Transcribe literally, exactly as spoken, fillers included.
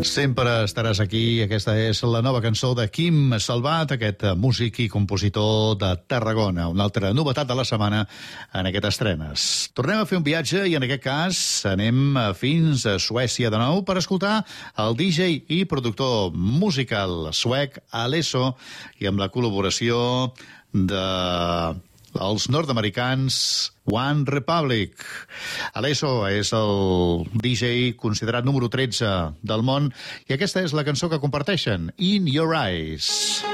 Sempre estaràs aquí. Aquesta és la nova cançó de Quim Salvat, aquest músic i compositor de Tarragona. Una altra novetat de la setmana en aquestes estrenes. Tornem a fer un viatge i en aquest cas anem fins a Suècia de nou per escoltar el D J i productor musical suec Alesso i amb la col·laboració de els nord-americans One Republic. Alesso és el D J considerat número tretze del món i aquesta és la cançó que comparteixen, In Your Eyes.